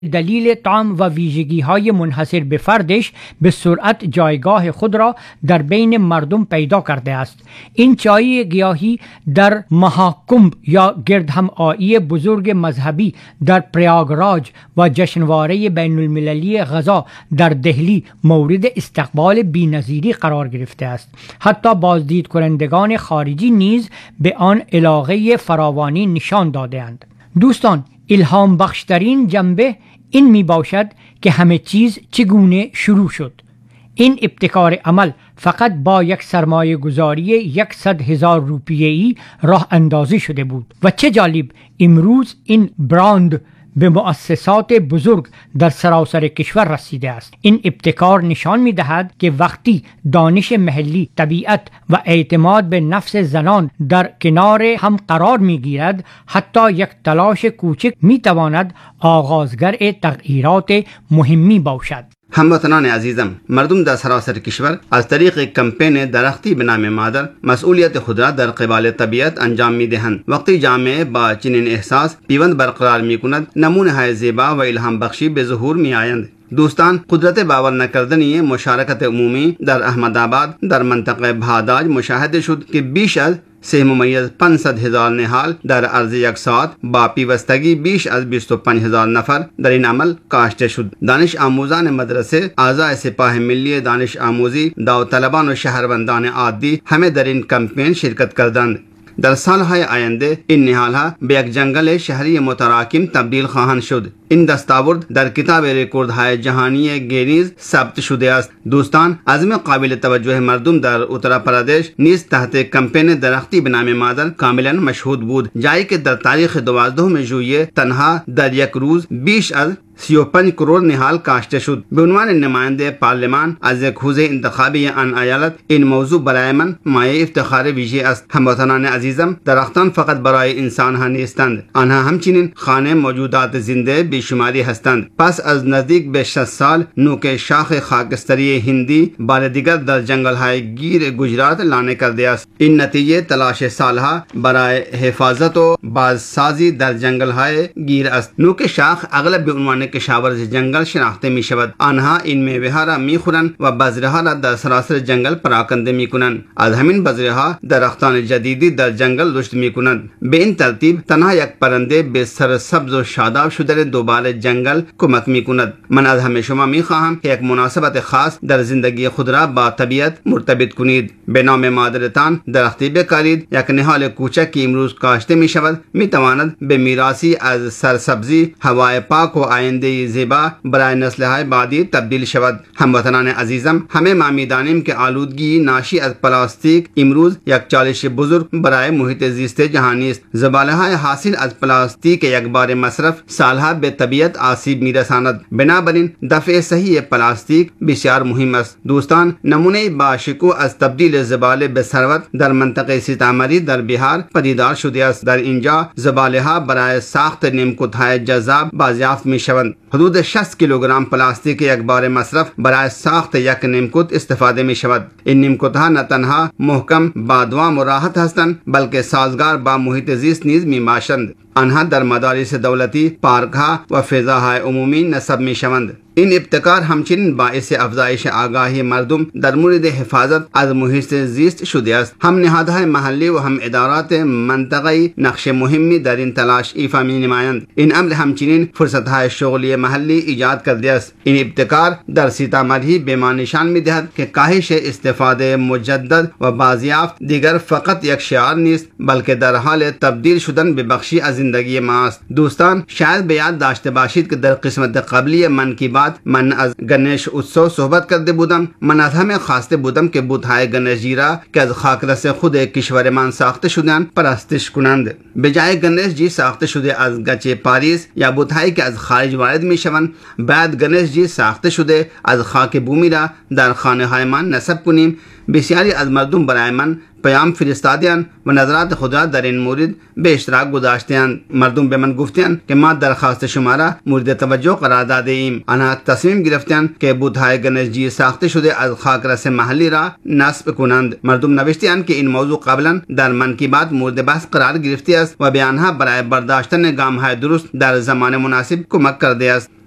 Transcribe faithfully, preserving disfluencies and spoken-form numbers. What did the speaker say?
دلیل طعم و ویژگی‌های منحصر به فردش به سرعت جایگاه خود را در بین مردم پیدا کرده است. این چای گیاهی در مهاکمب یا گردهمآیی بزرگ مذهبی در پریاگراج و جشنواره بین المللی غذا در دهلی مورد استقبال بی‌نظیری قرار گرفته است. حتی بازدید کنندگان خارجی نیز به آن علاقه فراوانی نشان داده‌اند. دوستان، الهام بخشترین جنبه این می باشد که همه چیز چگونه شروع شد. این ابتکار عمل فقط با یک سرمایه گذاری یکصد هزار روپیه‌ای راه اندازی شده بود و چه جالب امروز این براند به مؤسسات بزرگ در سراسر کشور رسیده است. این ابتکار نشان می دهد که وقتی دانش محلی، طبیعت و اعتماد به نفس زنان در کنار هم قرار می گیرد، حتی یک تلاش کوچک می تواند آغازگر تغییرات مهمی باشد. هموطنان عزیزم، مردم در سراسر کشور از طریق کمپین درختی به نام مادر مسئولیت خود را در قبال طبیعت انجام می دهند. وقتی جامعه با چنین احساس پیوند برقرار می کند، نمونه های زیبا و الهام بخشی به ظهور می آیند. دوستان، قدرت باور نکردنی مشارکت عمومی در احمد آباد در منطقه بهاداج مشاهده شد که بیش از سه ممیز پانصد هزار نهال در عرض یک ساعت با پیوستگی بیش از بیست و پنج هزار نفر در این عمل کاشته شد. دانش آموزان مدرسه، اعضای سپاه ملی دانش آموزی، داوطلبان و شهروندان عادی همه در این کمپین شرکت کردند. در سالهای آینده این نهالها به یک جنگل شهری متراکم تبدیل خواهند شد. این دستاورد در کتاب رکوردهای جهانی گینیز ثبت شده است. دوستان، عزم قابل توجه مردم در اتر پردیش نیز تحت کمپین درختی به نام مادر کاملا مشهود بود، جایی که در تاریخ دوازدهم ژوئیه تنها در یک روز بیش از سی و پنج کروڑ نهال کاشته شد. به عنوان نماینده پارلمان از یک حوزه انتخابی آن ایالت این موضوع برای من مایه افتخار ویژه است. هموطنان عزیزم، درختان فقط برای انسان ها نیستند، آنها همچنین خانه موجودات زنده بیشماری هستند. پس از نزدیک به شصت سال نوک شاخ خاکستری هندی بار دیگر در جنگل های گیر گجرات لانه کرده است. این نتیجه تلاش سالها برای حفاظت و بازسازی در جنگل های گیر است. نوک شاخ اغلب به عنوان کشاورز جنگل شناخته می شود. آنها این میوه ها را می خورند و بذره ها را در سراسر جنگل پراکنده می کنند. از همین بذره ها درختان جدیدی در جنگل رشد می کنند. به این ترتیب تنها یک پرنده به سرسبز و شاداب شدن دوباره جنگل کمک می کند. من از همه شما می خواهم که یک مناسبت خاص در زندگی خود را با طبیعت مرتبط کنید. به نام مادرتان درختی بکارید. یک نهال کوچک که امروز کاشته می شود می تواند به میراثی از سرسبزی، هوای پاک و آینده زیبا برای نسل‌های بعدی تبدیل شود. هموطنان عزیزم، همه ما می‌دانیم که آلودگی ناشی از پلاستیک امروز یک چالش بزرگ برای محیط زیست جهانی است. زباله‌های حاصل از پلاستیک یک بار مصرف سالها به طبیعت آسیب می‌رساند. بنابراین دفع صحیح پلاستیک بسیار مهم است. دوستان، نمونه باشکوه از تبدیل زباله به ثروت در منطقه سیتامری در بهار پدیدار شده است. در اینجا زباله‌ها برای ساخت نیمکت‌های جذاب بازیافت می‌شوند. حدود شصت کیلوگرم پلاستیک یک بار مصرف برای ساخت یک نیمکت استفاده می شود. این نیمکت ها نه تنها محکم با دوام و راحت هستند، بلکه سازگار با محیط زیست نیز می باشند. آنها در مدارس دولتی، پارک ها و فضاهای عمومی نصب می شوند. این ابتکار همچنین باعث افزایش آگاهی مردم در مورد حفاظت از محیط زیست شده است. هم نهادهای محلی و هم ادارات منطقه‌ای نقش مهمی در این تلاش ایفا می نمایند. این امر همچنین فرصت‌های شغلی محلی ایجاد کرده است. این ابتکار در سیتامری به ما نشان می دهد که کاهش استفاده مجدد و بازیافت دیگر فقط یک شعار نیست، بلکه در حال تبدیل شدن به بخشی از زندگی ماست. دوستان، شاید به یاد داشته باشید که در قسمت قبلی من کی من از گنیش اتسو صحبت کرده بودم. من از همه خواسته بودم که بت‌های گنیشجی را که از خاکرس خود کشورمان ساخته شدند پرستش کنند. به جای گنیشجی ساخته شده از گچ پاریس یا بت‌هایی که از خارج وارد می‌شوند، بعد گنیشجی ساخته شده از خاک بومی را در خانه‌هایمان نصب کنیم. بسیاری از مردم برای من پیام فرستادند و نظرات خود را در این مورد به اشتراک گذاشتند. مردم به من گفتند که ما درخواست شما را مورد توجه قرار داده ایم. آنها تصمیم گرفتند که بت‌های گنیشجی ساخته شده از خاکرس محلی را نصب کنند. مردم نوشتند که این موضوع قبلا در من کی بات مورد بحث قرار گرفته است و به آنها برای برداشتن گام‌های درست در زمان مناسب کمک کرده است.